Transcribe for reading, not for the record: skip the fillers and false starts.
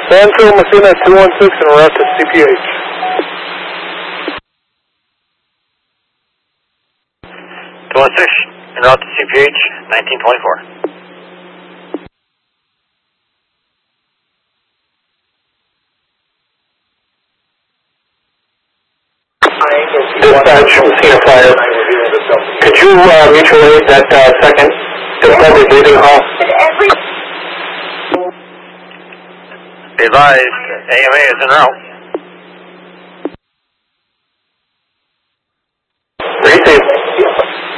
Landfill Messina 216 and we're out to CPH. 216 and route to CPH 1924. Dispatch, Messina Fire. Could you mutual aid that second difficulty breathing hall? Be advised, AMA is en route.